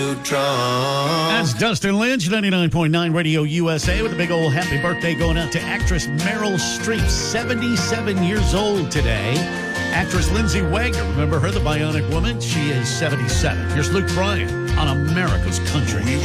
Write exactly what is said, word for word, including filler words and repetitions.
That's Dustin Lynch, ninety-nine point nine Radio U S A, with a big old happy birthday going out to actress Meryl Streep, seventy-seven years old today. Actress Lindsay Wagner, remember her, the Bionic Woman? She is seventy-seven. Here's Luke Bryan on America's Country.